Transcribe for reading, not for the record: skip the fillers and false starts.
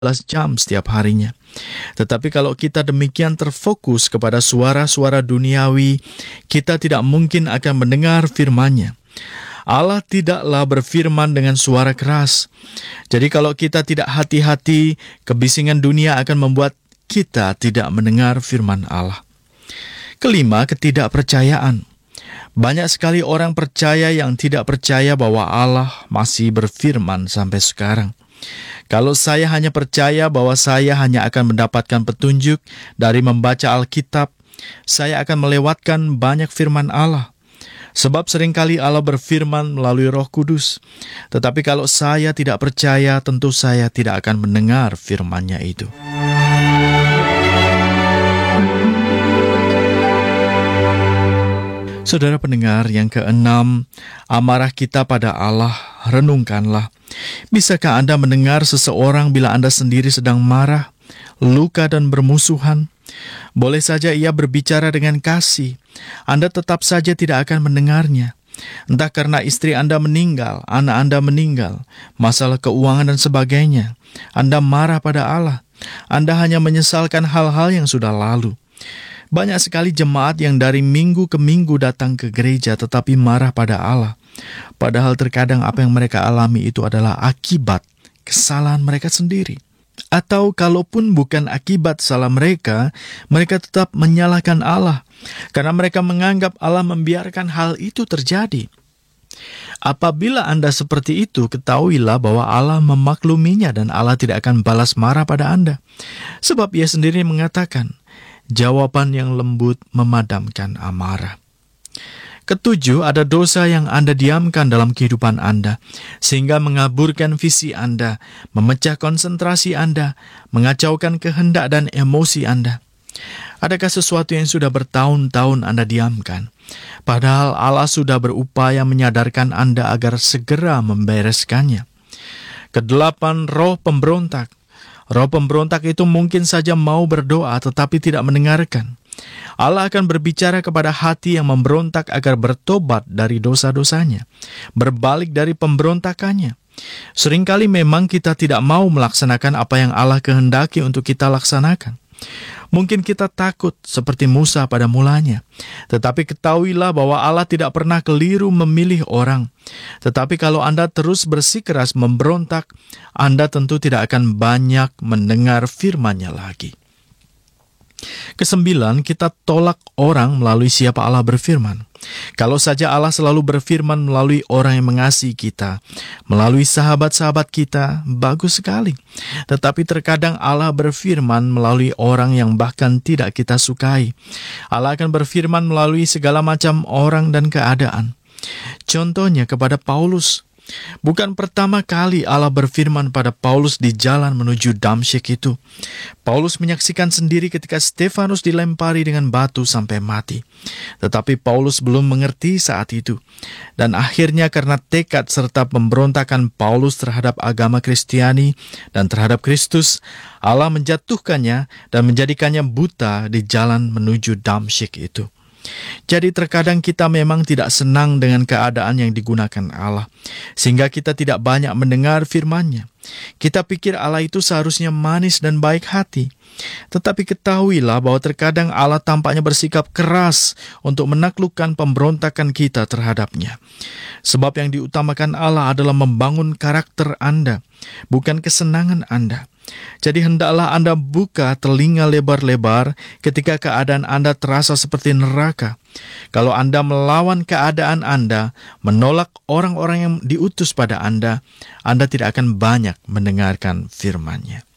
jam setiap harinya. Tetapi kalau kita demikian terfokus kepada suara-suara duniawi, kita tidak mungkin akan mendengar firman-Nya. Allah tidaklah berfirman dengan suara keras. Jadi kalau kita tidak hati-hati, kebisingan dunia akan membuat kita tidak mendengar firman Allah. Kelima, ketidakpercayaan. Banyak sekali orang percaya yang tidak percaya bahwa Allah masih berfirman sampai sekarang. Kalau saya hanya percaya bahwa saya hanya akan mendapatkan petunjuk dari membaca Alkitab, saya akan melewatkan banyak firman Allah. Sebab seringkali Allah berfirman melalui Roh Kudus. Tetapi kalau saya tidak percaya, tentu saya tidak akan mendengar firman-Nya itu. Saudara pendengar, yang keenam, amarah kita pada Allah, renungkanlah. Bisakah Anda mendengar seseorang bila Anda sendiri sedang marah, luka dan bermusuhan? Boleh saja ia berbicara dengan kasih, Anda tetap saja tidak akan mendengarnya. Entah karena istri Anda meninggal, anak Anda meninggal, masalah keuangan dan sebagainya. Anda marah pada Allah. Anda hanya menyesalkan hal-hal yang sudah lalu. Banyak sekali jemaat yang dari minggu ke minggu datang ke gereja tetapi marah pada Allah. Padahal terkadang apa yang mereka alami itu adalah akibat kesalahan mereka sendiri. Atau kalaupun bukan akibat salah mereka, mereka tetap menyalahkan Allah. Karena mereka menganggap Allah membiarkan hal itu terjadi. Apabila Anda seperti itu, ketahuilah bahwa Allah memakluminya dan Allah tidak akan balas marah pada Anda. Sebab Ia sendiri mengatakan, jawaban yang lembut memadamkan amarah. Ketujuh, ada dosa yang Anda diamkan dalam kehidupan Anda, sehingga mengaburkan visi Anda, memecah konsentrasi Anda, mengacaukan kehendak dan emosi Anda. Adakah sesuatu yang sudah bertahun-tahun Anda diamkan? Padahal Allah sudah berupaya menyadarkan Anda agar segera membereskannya. Kedelapan, roh pemberontak. Roh pemberontak itu mungkin saja mau berdoa tetapi tidak mendengarkan. Allah akan berbicara kepada hati yang memberontak agar bertobat dari dosa-dosanya, berbalik dari pemberontakannya. Seringkali memang kita tidak mau melaksanakan apa yang Allah kehendaki untuk kita laksanakan. Mungkin kita takut seperti Musa pada mulanya. Tetapi ketahuilah bahwa Allah tidak pernah keliru memilih orang. Tetapi kalau Anda terus bersikeras memberontak, Anda tentu tidak akan banyak mendengar firman-Nya lagi. Kesembilan, kita tolak orang melalui siapa Allah berfirman. Kalau saja Allah selalu berfirman melalui orang yang mengasihi kita, melalui sahabat-sahabat kita, bagus sekali. Tetapi terkadang Allah berfirman melalui orang yang bahkan tidak kita sukai. Allah akan berfirman melalui segala macam orang dan keadaan. Contohnya kepada Paulus. Bukan pertama kali Allah berfirman pada Paulus di jalan menuju Damsyik itu. Paulus menyaksikan sendiri ketika Stefanus dilempari dengan batu sampai mati. Tetapi Paulus belum mengerti saat itu. Dan akhirnya karena tekad serta pemberontakan Paulus terhadap agama Kristiani dan terhadap Kristus, Allah menjatuhkannya dan menjadikannya buta di jalan menuju Damsyik itu. Jadi terkadang kita memang tidak senang dengan keadaan yang digunakan Allah, sehingga kita tidak banyak mendengar firman-Nya. Kita pikir Allah itu seharusnya manis dan baik hati. Tetapi ketahuilah bahwa terkadang Allah tampaknya bersikap keras untuk menaklukkan pemberontakan kita terhadap-Nya. Sebab yang diutamakan Allah adalah membangun karakter Anda, bukan kesenangan Anda. Jadi hendaklah Anda buka telinga lebar-lebar ketika keadaan Anda terasa seperti neraka. Kalau Anda melawan keadaan Anda, menolak orang-orang yang diutus pada Anda tidak akan banyak mendengarkan firman-Nya.